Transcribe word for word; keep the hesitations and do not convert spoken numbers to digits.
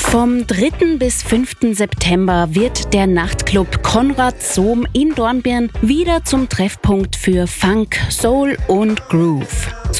Vom dritten bis fünften September wird der Nachtclub Konrad Sohm in Dornbirn wieder zum Treffpunkt für Funk, Soul und Groove.